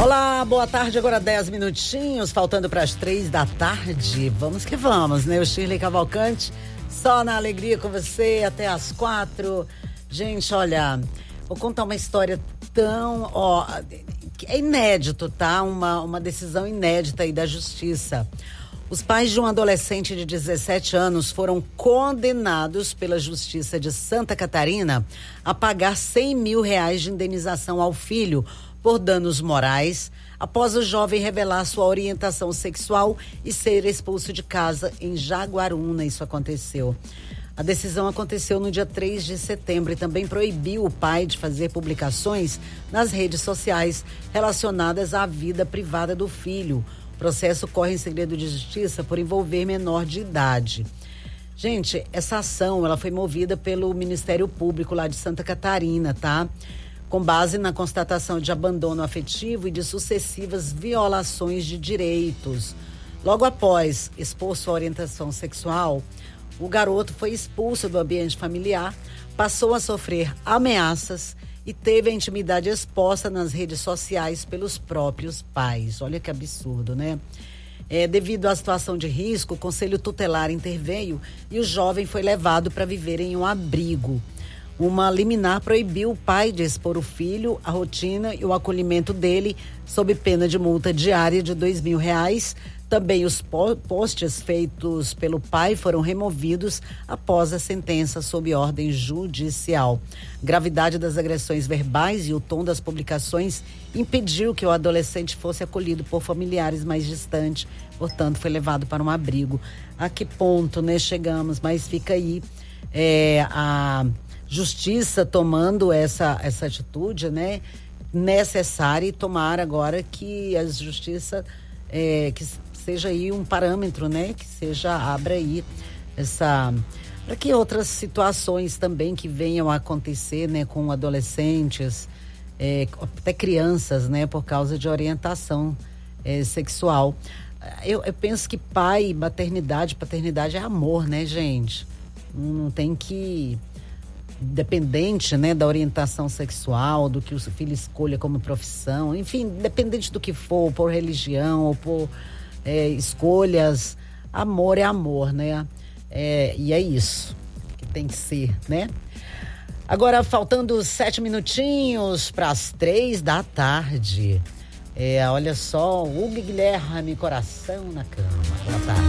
Olá, boa tarde, agora 10 minutinhos, faltando para as 3 da tarde. Vamos que vamos, né? O Shirley Cavalcante, só na alegria com você até as 4. Gente, olha, vou contar uma história é inédito, tá? Uma decisão inédita aí da justiça. Os pais de um adolescente de 17 anos foram condenados pela Justiça de Santa Catarina a pagar R$100 mil de indenização ao filho por danos morais, após o jovem revelar sua orientação sexual e ser expulso de casa em Jaguaruna. Isso aconteceu. A decisão aconteceu no dia 3 de setembro e também proibiu o pai de fazer publicações nas redes sociais relacionadas à vida privada do filho. O processo corre em segredo de justiça por envolver menor de idade. Gente, essa ação ela foi movida pelo Ministério Público lá de Santa Catarina, tá? Com base na constatação de abandono afetivo e de sucessivas violações de direitos. Logo após expor sua orientação sexual, o garoto foi expulso do ambiente familiar, passou a sofrer ameaças e teve a intimidade exposta nas redes sociais pelos próprios pais. Olha que absurdo, né? Devido à situação de risco, o Conselho Tutelar interveio e o jovem foi levado para viver em um abrigo. Uma liminar proibiu o pai de expor o filho, a rotina e o acolhimento dele, sob pena de multa diária de R$2 mil. Também os posts feitos pelo pai foram removidos após a sentença sob ordem judicial. A gravidade das agressões verbais e o tom das publicações impediu que o adolescente fosse acolhido por familiares mais distantes, portanto foi levado para um abrigo. A que ponto, né, chegamos? Mas fica aí a justiça tomando essa atitude, né, necessária, e tomar agora que a justiça que seja aí um parâmetro, né, que abra aí para que outras situações também que venham a acontecer, né, com adolescentes, até crianças, né, por causa de orientação sexual. Eu penso que paternidade é amor, né, gente? Não tem que, independente, né, da orientação sexual, do que o filho escolha como profissão, enfim, independente do que for, por religião ou por escolhas, amor é amor, né? E é isso que tem que ser, né? Agora, faltando 7 minutinhos para as 3 da tarde. Olha só, Hugo Guilherme, coração na cama. Boa tarde.